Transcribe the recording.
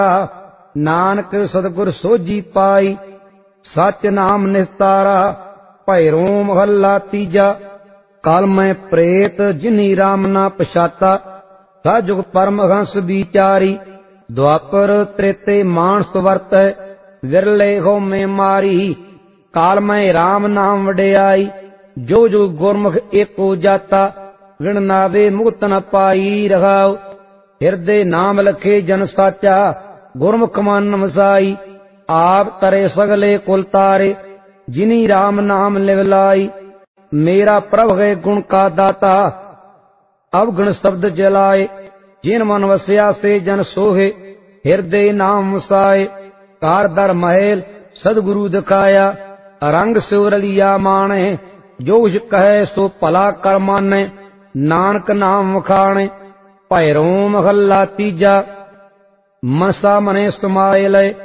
नानक सतगुर सोझी पाई। सच नाम निस्तारा भैरो महला तीजा। काल मैं प्रेत जिन्ही राम ना पछाता। साजुग परमहंस विचारी। द्वापर त्रेते मानस वर्तै विरले हो में मारी। काल मैं राम नाम वडियाई जो जो गुरमुख एको जाता। विण नावे मुक्त न पाई रहाओ। हिरदे नाम लखे जन साचा गुरमुख मन वसाई। आप तरे सगले कुल तारे जिनी राम नाम लिवलाई। मेरा प्रभ है गुण का दाता अवगुण शब्द जलाए। जिन मन वस्या से जन सोहे हिरदे नाम वसाए। कार दर महल सदगुरु दिखाया रंग सिवरलिया माने। जो कुछ कहे सो भला कर माने नानक नाम वखाणे। भैरो महला तीजा। मनसा मने समाए लय